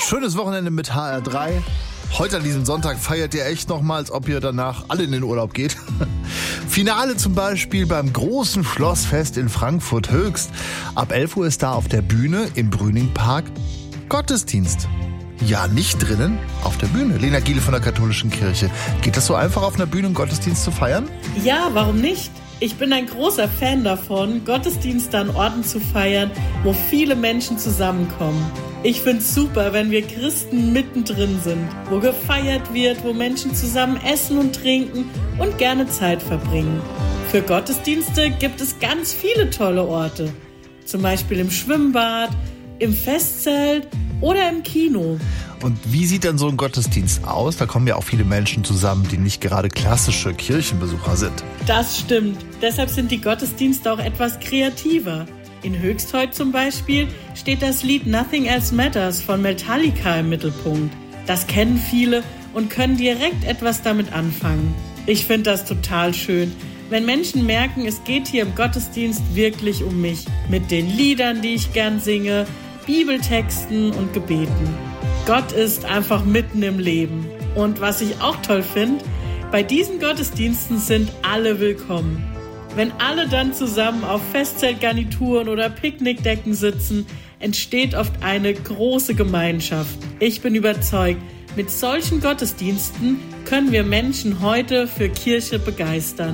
Schönes Wochenende mit HR3. Heute an diesem Sonntag feiert ihr echt nochmal, als ob ihr danach alle in den Urlaub geht. Finale zum Beispiel beim großen Schlossfest in Frankfurt Höchst. Ab 11 Uhr ist da auf der Bühne im Brüningpark Gottesdienst. Ja, nicht drinnen, auf der Bühne. Lena Giele von der Katholischen Kirche. Geht das so einfach, auf einer Bühne einen Gottesdienst zu feiern? Ja, warum nicht? Ich bin ein großer Fan davon, Gottesdienste an Orten zu feiern, wo viele Menschen zusammenkommen. Ich find's super, wenn wir Christen mittendrin sind, wo gefeiert wird, wo Menschen zusammen essen und trinken und gerne Zeit verbringen. Für Gottesdienste gibt es ganz viele tolle Orte. Zum Beispiel im Schwimmbad, im Festzelt oder im Kino. Und wie sieht dann so ein Gottesdienst aus? Da kommen ja auch viele Menschen zusammen, die nicht gerade klassische Kirchenbesucher sind. Das stimmt. Deshalb sind die Gottesdienste auch etwas kreativer. In Höchst heute zum Beispiel steht das Lied Nothing Else Matters von Metallica im Mittelpunkt. Das kennen viele und können direkt etwas damit anfangen. Ich finde das total schön, wenn Menschen merken, es geht hier im Gottesdienst wirklich um mich. Mit den Liedern, die ich gern singe, Bibeltexten und Gebeten. Gott ist einfach mitten im Leben. Und was ich auch toll finde, bei diesen Gottesdiensten sind alle willkommen. Wenn alle dann zusammen auf Festzeltgarnituren oder Picknickdecken sitzen, entsteht oft eine große Gemeinschaft. Ich bin überzeugt, mit solchen Gottesdiensten können wir Menschen heute für Kirche begeistern.